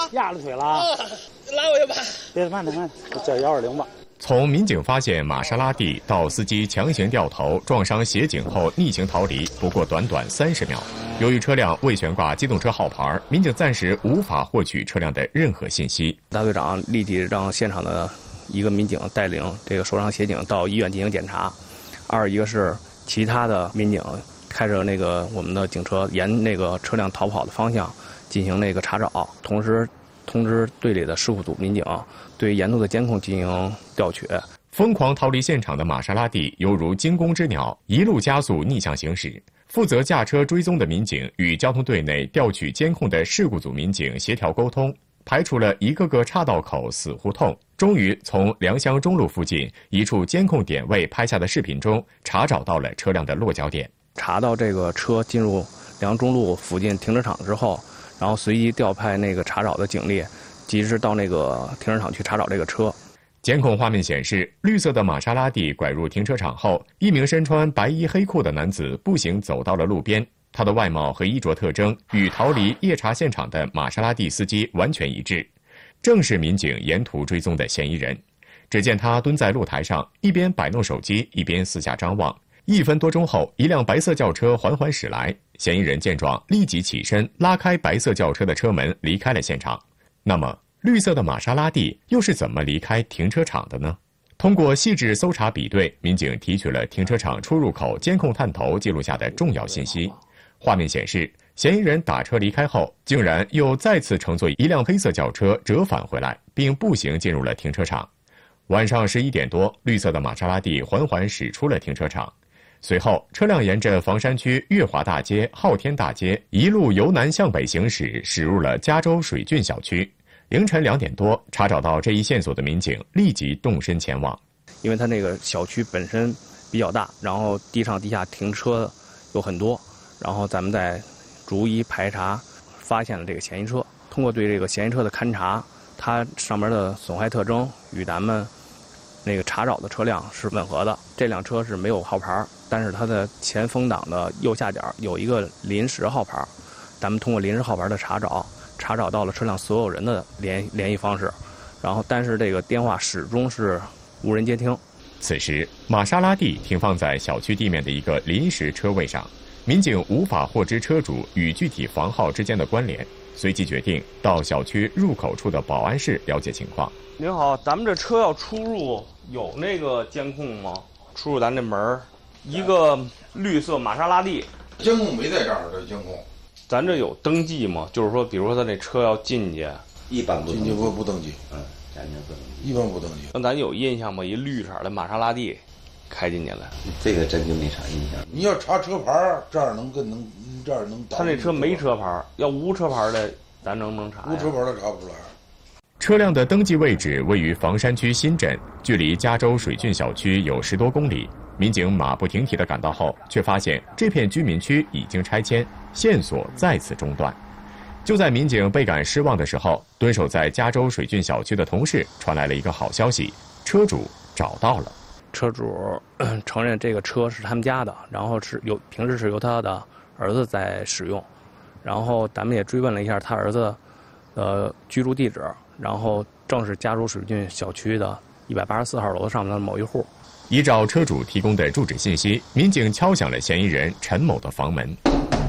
压了腿了， 拉我一把。 别慢点，我叫120吧。 从民警发现玛莎拉蒂到司机强行掉头撞伤协警后逆行逃离，不过短短30秒。由于车辆未悬挂机动车号牌，民警暂时无法获取车辆的任何信息。 大队长立即让现场的一个民警带领这个受伤协警到医院进行检查，一个是其他的民警开着那个我们的警车沿那个车辆逃跑的方向进行那个查找，同时通知队里的事故组民警对沿途的监控进行调取。 疯狂逃离现场的玛莎拉蒂犹如惊弓之鸟，一路加速逆向行驶。负责驾车追踪的民警与交通队内调取监控的事故组民警协调沟通，排除了一个个岔道口、死胡同，终于从良乡中路附近一处监控点位拍下的视频中查找到了车辆的落脚点。 查到这个车进入良中路附近停车场之后，然后随即调派那个查找的警力，及时到那个停车场去查找这个车。 监控画面显示，绿色的玛莎拉蒂拐入停车场后，一名身穿白衣黑裤的男子步行走到了路边。他的外貌和衣着特征与逃离夜查现场的玛莎拉蒂司机完全一致，正是民警沿途追踪的嫌疑人。只见他蹲在露台上，一边摆弄手机，一边四下张望。1分多钟后，一辆白色轿车缓缓驶来，嫌疑人见状立即起身拉开白色轿车的车门，离开了现场。那么，绿色的玛莎拉蒂又是怎么离开停车场的呢？通过细致搜查比对，民警提取了停车场出入口监控探头记录下的重要信息。画面显示，嫌疑人打车离开后，竟然又再次乘坐一辆黑色轿车折返回来，并步行进入了停车场。晚上11点多，绿色的玛莎拉蒂缓缓驶出了停车场。随后，车辆沿着房山区月华大街、昊天大街一路由南向北行驶，驶入了加州水郡小区。凌晨2点多，查找到这一线索的民警立即动身前往。 因为他那个小区本身比较大，然后地上地下停车有很多，然后咱们再逐一排查，发现了这个嫌疑车。通过对这个嫌疑车的勘查，它上面的损坏特征与咱们那个查找的车辆是吻合的。这辆车是没有号牌，但是它的前风挡的右下角有一个临时号牌。咱们通过临时号牌的查找到了车辆所有人的联系方式，然后但是这个电话始终是无人接听。 此时，玛莎拉蒂停放在小区地面的一个临时车位上，民警无法获知车主与具体房号之间的关联，随即决定到小区入口处的保安室了解情况。 您好，咱们这车要出入有那个监控吗？出入咱这门一个绿色玛莎拉蒂， 监控没在这儿，这监控。 咱这有登记吗？就是说，比如说他那车要进去， 一般不进去不登记， 咱这不登记， 一般不登记。 那咱有印象吗？一绿色的玛莎拉蒂开进去了， 这个真就没啥印象。 你要查车牌，这儿能。 他那车没车牌，要无车牌的，咱能不能查？ 无车牌的查不出来。 车辆的登记位置位于房山区新镇，距离加州水郡小区有10多公里。民警马不停蹄地赶到后，却发现这片居民区已经拆迁，线索再次中断。就在民警倍感失望的时候，蹲守在加州水郡小区的同事传来了一个好消息：车主找到了。 车主承认这个车是他们家的，然后平时是由他的儿子在使用，然后咱们也追问了一下他儿子居住地址，然后正是加州水郡小区的184号楼上面的某一户。 依照车主提供的住址信息，民警敲响了嫌疑人陈某的房门。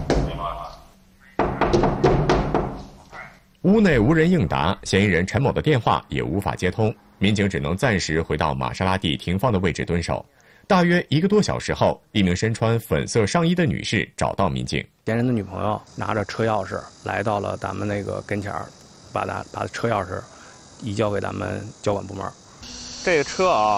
屋内无人应答，嫌疑人陈某的电话也无法接通，民警只能暂时回到玛莎拉蒂停放的位置蹲守。大约1个多小时后，一名身穿粉色上衣的女士找到民警。 嫌疑人的女朋友拿着车钥匙来到了咱们那个跟前，把车钥匙移交给咱们交管部门。 这个车啊，